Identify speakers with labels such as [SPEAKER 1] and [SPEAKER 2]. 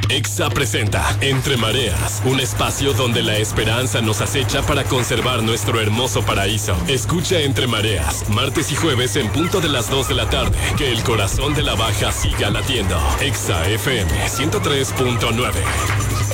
[SPEAKER 1] Exa presenta Entre Mareas, un espacio donde la esperanza nos acecha para conservar nuestro hermoso paraíso. Escucha Entre Mareas, martes y jueves en punto de las 2 de la tarde. Que el corazón de la Baja siga latiendo. Exa FM 103.9.